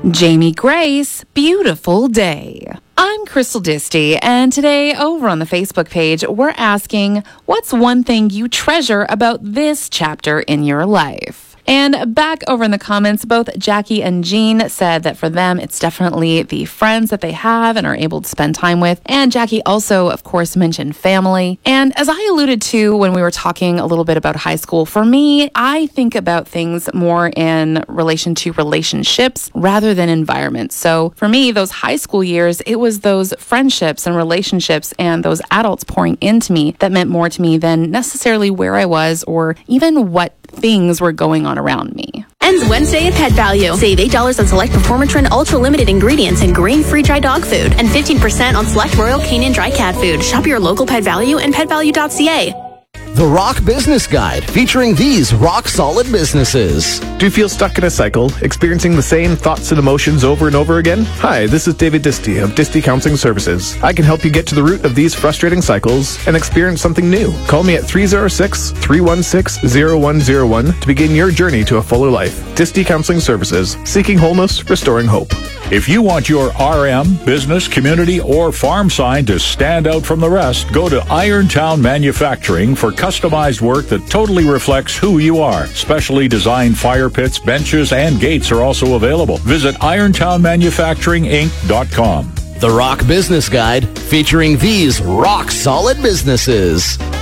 Jamie Grace, Beautiful Day. I'm Crystal Disty, and today over on the Facebook page, we're asking, what's one thing you treasure about this chapter in your life? And back over in the comments, both Jackie and Jean said that for them, it's definitely the friends that they have and are able to spend time with. And Jackie also, of course, mentioned family. And as I alluded to when we were talking a little bit about high school, for me, I think about things more in relation to relationships rather than environments. So for me, those high school years, it was those friendships and relationships and those adults pouring into me that meant more to me than necessarily where I was or even what things were going on around me. Ends Wednesday at Pet Value. Save $8 on select Performatrin Ultra Limited ingredients and grain-free dry dog food, and 15% on select Royal Canin dry cat food. Shop your local Pet Value and petvalue.ca. The Rock Business Guide, featuring these rock-solid businesses. Do you feel stuck in a cycle, experiencing the same thoughts and emotions over and over again? Hi, this is David Disty of Disty Counseling Services. I can help you get to the root of these frustrating cycles and experience something new. Call me at 306-316-0101 to begin your journey to a fuller life. Disty Counseling Services, seeking wholeness, restoring hope. If you want your RM, business, community, or farm sign to stand out from the rest, go to Irontown Manufacturing for customized work that totally reflects who you are. Specially designed fire pits, benches, and gates are also available. Visit irontownmanufacturinginc.com. The Rock Business Guide, featuring these rock-solid businesses.